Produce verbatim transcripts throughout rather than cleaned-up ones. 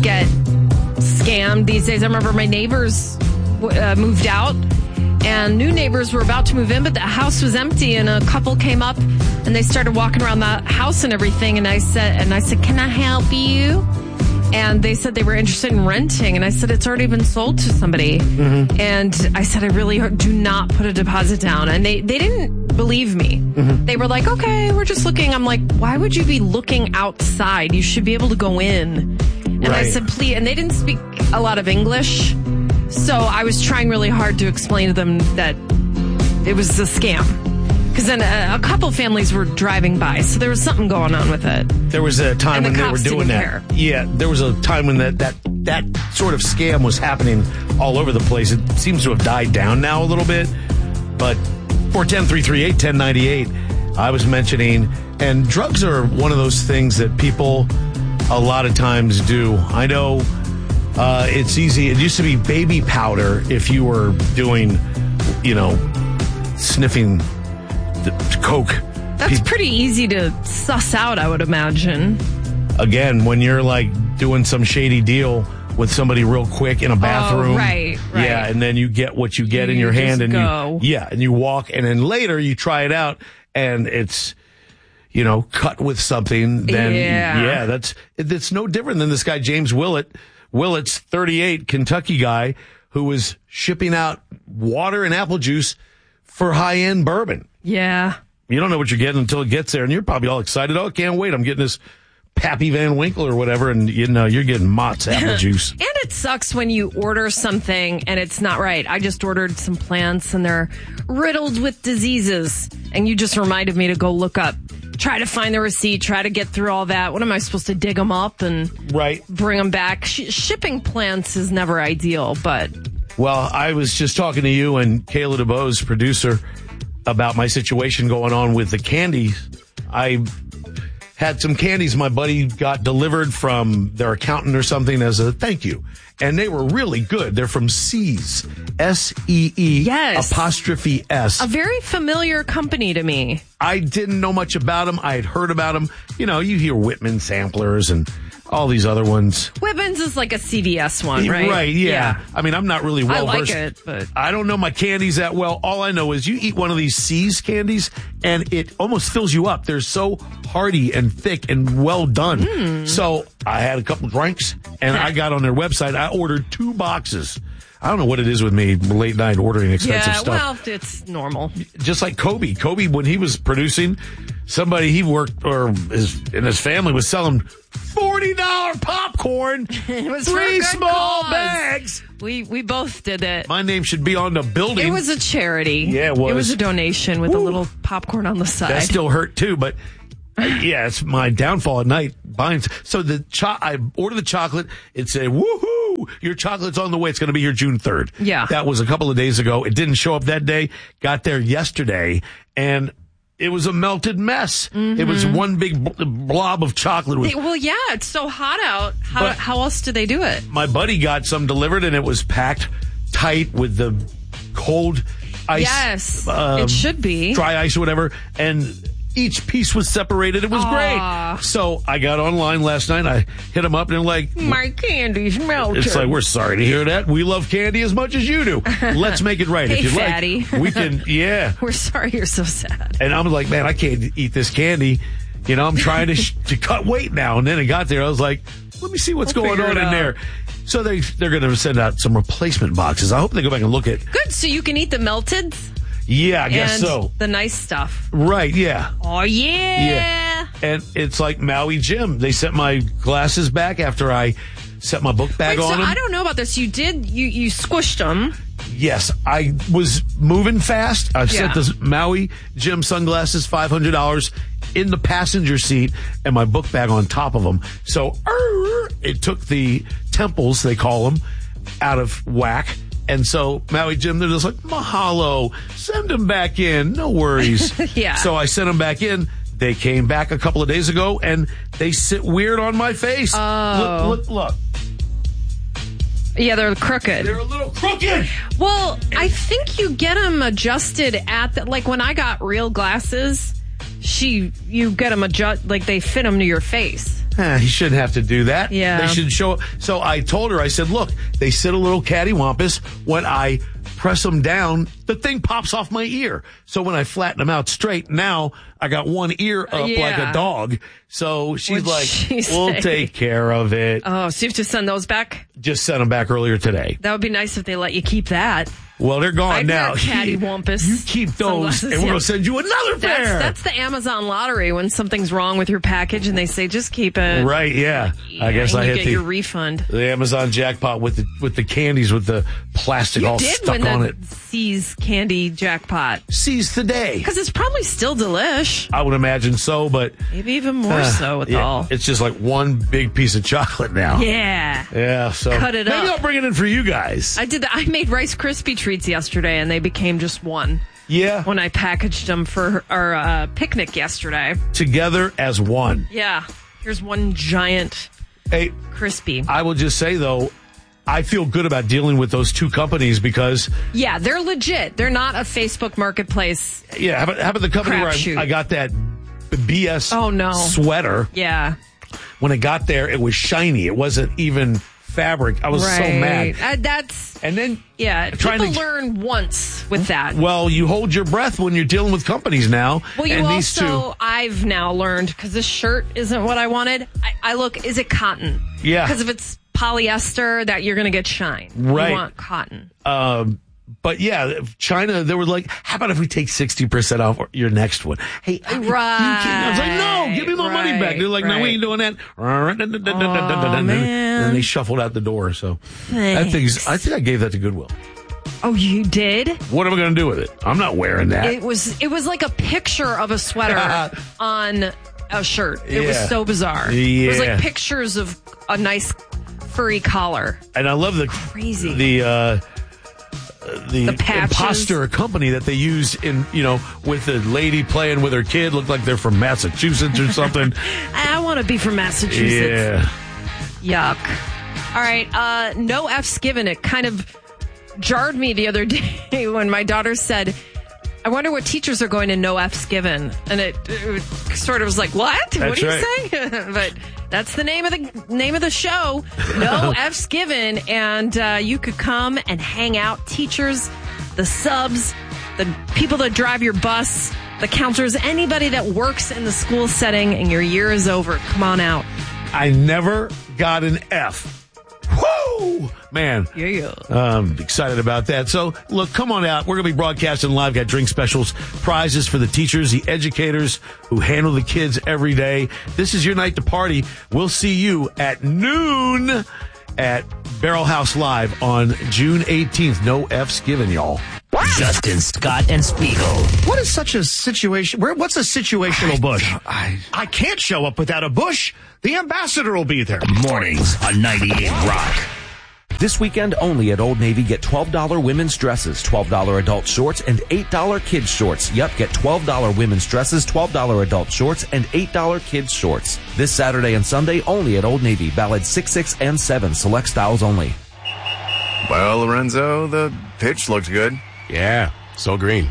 get scammed these days. I remember my neighbors uh, moved out, and new neighbors were about to move in, but the house was empty, and a couple came up, and they started walking around the house and everything. And I said, and I said, "Can I help you?" And they said they were interested in renting. And I said, "It's already been sold to somebody." Mm-hmm. And I said, "I really do not put a deposit down." And they, they didn't believe me. Mm-hmm. They were like, "Okay, we're just looking." I'm like, "Why would you be looking outside? You should be able to go in." And right. I said, "Please." And they didn't speak a lot of English. So I was trying really hard to explain to them that it was a scam. Because then a, a couple families were driving by, so there was something going on with it. There was a time and when the they were doing that. Care. Yeah, there was a time when that, that that sort of scam was happening all over the place. It seems to have died down now a little bit. But four one zero, three three eight, one zero nine eight, I was mentioning, and drugs are one of those things that people a lot of times do. I know uh, it's easy. It used to be baby powder if you were doing, you know, sniffing the coke. That's Pe- pretty easy to suss out, I would imagine. Again, when you're like doing some shady deal with somebody real quick in a bathroom. Oh, right, right. Yeah, and then you get what you get you in your hand and go. you yeah, and you walk, and then later you try it out and it's, you know, cut with something. Then yeah, yeah that's it's no different than this guy James Willett. Willett's thirty-eight, Kentucky guy who was shipping out water and apple juice for high-end bourbon. Yeah. You don't know what you're getting until it gets there, and you're probably all excited. Oh, can't wait. I'm getting this Pappy Van Winkle or whatever, and you know, you're getting Mott's apple juice. And it sucks when you order something and it's not right. I just ordered some plants and they're riddled with diseases, and you just reminded me to go look up, try to find the receipt, try to get through all that. What am I supposed to dig them up and right. bring them back? Sh- shipping plants is never ideal, but... Well, I was just talking to you and Kayla DeBose, producer, about my situation going on with the candies. I had some candies my buddy got delivered from their accountant or something as a thank you. And they were really good. They're from See's. S E E yes. apostrophe S. A very familiar company to me. I didn't know much about them. I had heard about them. You know, you hear Whitman samplers and all these other ones. Whitman's is like a C V S one, right? Right, yeah. yeah. I mean, I'm not really well I like versed. it, but I don't know my candies that well. All I know is you eat one of these See's candies and it almost fills you up. They're so hearty and thick and well done. Mm. So I had a couple drinks and I got on their website. I ordered two boxes. I don't know what it is with me late night ordering expensive yeah, stuff. Well, it's normal. Just like Kobe. Kobe, when he was producing, somebody he worked or his and his family was selling forty dollars popcorn. It was three small cause. bags. We we both did it. My name should be on the building. It was a charity. Yeah, it was. It was a donation with Ooh. a little popcorn on the side. That still hurt too, but uh, yeah, it's my downfall at night. Buying so the cho- I ordered the chocolate. It said, "Woohoo! Your chocolate's on the way. It's going to be here June third." Yeah, that was a couple of days ago. It didn't show up that day. Got there yesterday, and it was a melted mess. Mm-hmm. It was one big blob of chocolate. With, well, yeah, it's so hot out. How, how else do they do it? My buddy got some delivered, and it was packed tight with the cold ice. Yes, um, it should be. Dry ice or whatever. And each piece was separated. It was Aww. great. So I got online last night. I hit them up, and they're like, my candy's melted. It's like, we're sorry to hear that. We love candy as much as you do. Let's make it right. Hey, if you fatty. like, we can, yeah. We're sorry you're so sad. And I'm like, man, I can't eat this candy. You know, I'm trying to sh- to cut weight now. And then it got there. I was like, let me see what's we'll going on in there. So they, they're going to send out some replacement boxes. I hope they go back and look at. Good. So you can eat the melted? Yeah, I guess and so. The nice stuff. Right, yeah. Oh, yeah. Yeah. And it's like Maui Jim. They sent my glasses back after I set my book bag Wait, on so them. I don't know about this. You did, you, you squished them. Yes, I was moving fast. I've yeah. set the Maui Jim sunglasses, five hundred dollars, in the passenger seat and my book bag on top of them. So uh, it took the temples, they call them, out of whack. And so Maui Jim, they're just like, mahalo, send them back in. No worries. Yeah. So I sent them back in. They came back a couple of days ago and they sit weird on my face. Oh. Look, look, look. Yeah, they're crooked. They're a little crooked. Well, I think you get them adjusted at the, like when I got real glasses, she, you get them adjust, like they fit them to your face. eh, he shouldn't have to do that. Yeah. They should show. So I told her, I said, look, they sit a little cattywampus. When I press them down, the thing pops off my ear. So when I flatten them out straight, now I got one ear up Yeah. like a dog. So she's What'd like, she we'll say? take care of it. Oh, so you have to send those back? Just sent them back earlier today. That would be nice if they let you keep that. Well, they're gone I'd now. wear cattywampus You keep those, sunglasses, and we're yeah. going to send you another That's, pair. that's the Amazon lottery when something's wrong with your package and they say, just keep it. Right, yeah. Yeah, I guess and I you hit get the, your refund. the Amazon jackpot with the with the candies with the plastic You all did stuck win on the it. C's candy jackpot. Seize the day. Because it's probably still delish. I would imagine so, but Maybe even more uh, so with yeah, all. it's just like one big piece of chocolate now. Yeah. Yeah, so Cut it maybe up. I'll bring it in for you guys. I did. I made Rice Krispie treats yesterday, and they became just one yeah, when I packaged them for our uh, picnic yesterday. together as one. Yeah, here's one giant Hey, crispy. I will just say though, I feel good about dealing with those two companies because Yeah, they're legit. They're not a Facebook Marketplace. yeah, how about, how about the company where Crapshoot. I, I got that B S Oh, no. sweater? Yeah, When I got there, it was shiny. It wasn't even fabric. I was right. so mad. Uh, that's And then, yeah. Trying People to- learn once with that. well, you hold your breath when you're dealing with companies now. Well, you and these also, two, I've now learned, because this shirt isn't what I wanted, I, I look, is it cotton? Yeah. Because if it's polyester, that you're going to get shine. Right. You want cotton. um, but yeah, China, they were like, how about if we take sixty percent off your next one? Hey, I- you can- I was like, no, give me my money back. They're like, no, we ain't doing that. And man. they shuffled out the door. So that thing's, I think I gave that to Goodwill. Oh, you did? What am I going to do with it? I'm not wearing that. It was it was like a picture of a sweater on a shirt. It was Yeah. so bizarre. It was Yeah. like pictures of a nice furry collar. And I love the Crazy. the uh, the, The patches. imposter company that they use in you know with the lady playing with her kid, look like they're from Massachusetts or something. I want to be from Massachusetts. Yeah, Yuck. All right. Uh, no F's given. It kind of jarred me the other day when my daughter said, I wonder what teachers are going to no F's given. And it, it sort of was like, what? That's what are right. you saying? But that's the name of the name of the show. No F's given. And uh, you could come and hang out. Teachers, the subs, the people that drive your bus, the counselors, anybody that works in the school setting and your year is over. Come on out. I never got an F. Woo! Man. Yeah, yeah. I'm excited about that. So, look, come on out. We're going to be broadcasting live. Got drink specials, prizes for the teachers, the educators who handle the kids every day. This is your night to party. We'll see you at noon at Barrel House Live on June eighteenth. No F's given, y'all. Justin, Scott, and Spiegel. What is such a situation? Where, what's a situational bush? I- I can't show up without a bush. The ambassador will be there. Mornings on ninety-eight Rock. This weekend only at Old Navy, get twelve dollars women's dresses, twelve dollars adult shorts, and eight dollars kids shorts. Yep, get twelve dollars women's dresses, twelve dollars adult shorts, and eight dollars kids shorts. This Saturday and Sunday only at Old Navy. Valid six, six, and seven. Select styles only. Well, Lorenzo, the pitch looked good. Yeah, so green.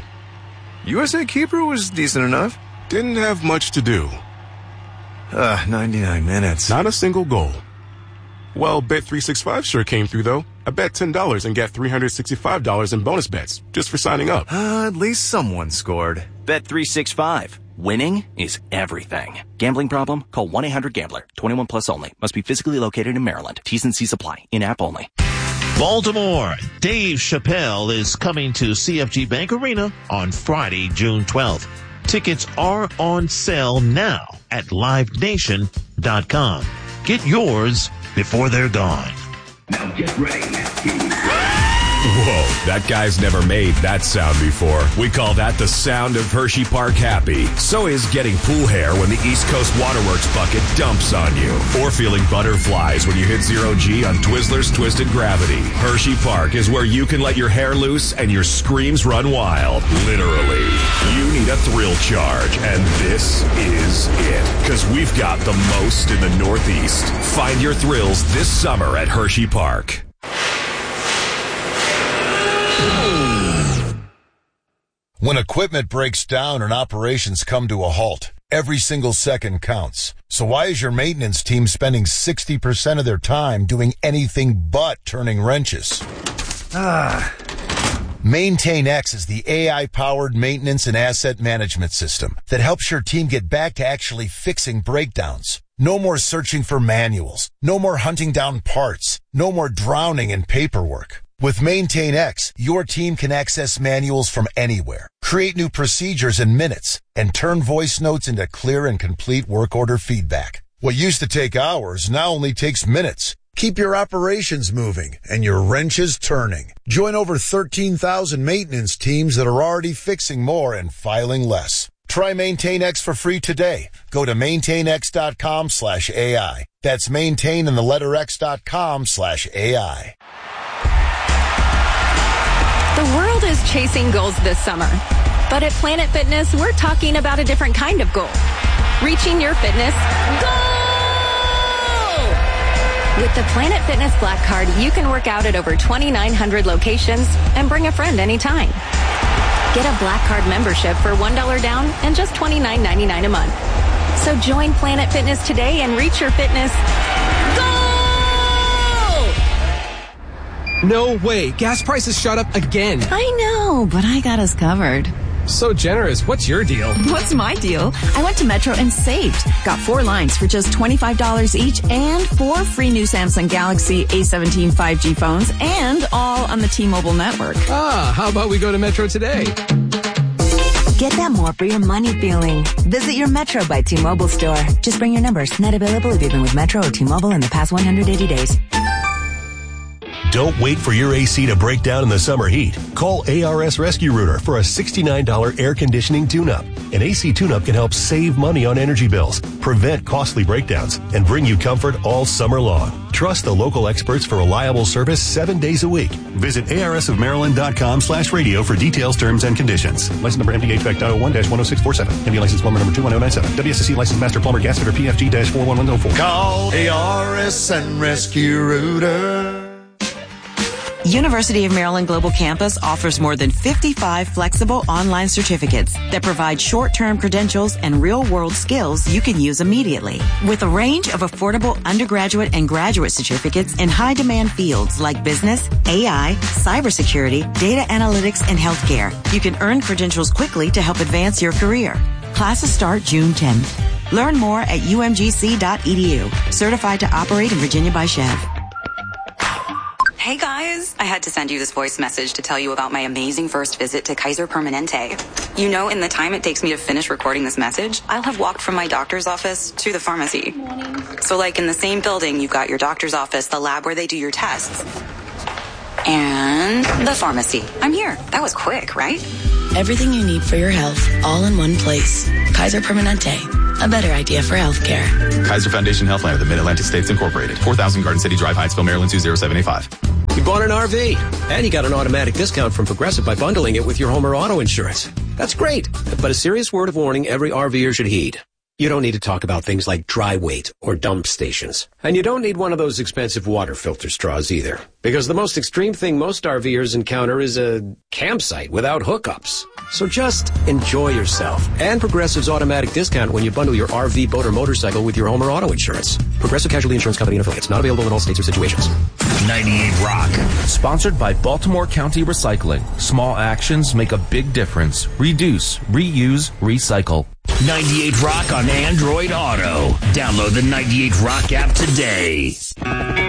U S A keeper was decent enough. Didn't have much to do. Uh, ninety-nine minutes. Not a single goal. Well, Bet three sixty-five sure came through, though. I bet ten dollars and got three hundred sixty-five dollars in bonus bets just for signing up. Uh, at least someone scored. Bet three sixty-five. Winning is everything. Gambling problem? Call one eight hundred gambler. twenty-one plus only. Must be physically located in Maryland. T's and C's apply. In-app only. Baltimore, Dave Chappelle is coming to C F G Bank Arena on Friday, June twelfth. Tickets are on sale now at live nation dot com. Get yours before they're gone. Now get ready. Whoa, that guy's never made that sound before. We call that the sound of Hershey Park happy. So is getting pool hair when the East Coast Waterworks bucket dumps on you. Or feeling butterflies when you hit zero G on Twizzlers Twisted Gravity. Hershey Park is where you can let your hair loose and your screams run wild. Literally. You need a thrill charge, and this is it. Because we've got the most in the Northeast. Find your thrills this summer at Hershey Park. When equipment breaks down and operations come to a halt, Every single second counts. So why is your maintenance team spending sixty percent of their time doing anything but turning wrenches? Ah. MaintainX is the A I-powered maintenance and asset management system that helps your team get back to actually fixing breakdowns. No more searching for manuals. No more hunting down parts. No more drowning in paperwork. With MaintainX, your team can access manuals from anywhere, create new procedures in minutes, and turn voice notes into clear and complete work order feedback. What used to take hours now only takes minutes. Keep your operations moving and your wrenches turning. Join over thirteen thousand maintenance teams that are already fixing more and filing less. Try MaintainX for free today. Go to maintainx.com slash AI. That's maintain and the letter x.com slash AI. The world is chasing goals this summer. But at Planet Fitness, we're talking about a different kind of goal. Reaching your fitness goal! With the Planet Fitness Black Card, you can work out at over twenty-nine hundred locations and bring a friend anytime. Get a Black Card membership for one dollar down and just twenty-nine ninety-nine a month. So join Planet Fitness today and reach your fitness goal! No way. Gas prices shot up again. I know, but I got us covered. So generous. What's your deal? What's my deal? I went to Metro and saved. Got four lines for just twenty-five dollars each and four free new Samsung Galaxy A seventeen five G phones and all on the T-Mobile network. Ah, how about we go to Metro today? Get that more for your money feeling. Visit your Metro by T-Mobile store. Just bring your numbers. Not available if you've been with Metro or T-Mobile in the past one hundred eighty days. Don't wait for your A C to break down in the summer heat. Call A R S Rescue Rooter for a sixty-nine dollars air conditioning tune-up. An A C tune-up can help save money on energy bills, prevent costly breakdowns, and bring you comfort all summer long. Trust the local experts for reliable service seven days a week. Visit arsofmaryland.com slash radio for details, terms, and conditions. License number M D H V A C dot oh one dash one oh six four seven. M D license plumber number two one oh nine seven. W S S C license master plumber gas fitter P F G dash four one one oh four. Call A R S and Rescue Rooter. University of Maryland Global Campus offers more than fifty-five flexible online certificates that provide short-term credentials and real-world skills you can use immediately. With a range of affordable undergraduate and graduate certificates in high-demand fields like business, A I, cybersecurity, data analytics, and healthcare, you can earn credentials quickly to help advance your career. Classes start June tenth. Learn more at u m g c dot e d u. Certified to operate in Virginia by Chev. Hey guys, I had to send you this voice message to tell you about my amazing first visit to Kaiser Permanente. You know, in the time it takes me to finish recording this message, I'll have walked from my doctor's office to the pharmacy. So like in the same building, you've got your doctor's office, the lab where they do your tests, and the pharmacy. I'm here. That was quick, right? Everything you need for your health, all in one place. Kaiser Permanente. A better idea for healthcare. Kaiser Foundation Healthline of the Mid-Atlantic States Incorporated. four thousand Garden City Drive, Hyattsville, Maryland two zero seven eight five. You bought an R V, and you got an automatic discount from Progressive by bundling it with your home or auto insurance. That's great, but a serious word of warning every RVer should heed. You don't need to talk about things like dry weight or dump stations. And you don't need one of those expensive water filter straws either. Because the most extreme thing most RVers encounter is a campsite without hookups. So just enjoy yourself. And Progressive's automatic discount when you bundle your R V, boat, or motorcycle with your home or auto insurance. Progressive Casualty Insurance Company and affiliates. Not available in all states or situations. ninety-eight Rock. Sponsored by Baltimore County Recycling. Small actions make a big difference. Reduce, reuse, recycle. ninety-eight Rock on Android Auto. Download the ninety-eight Rock app today.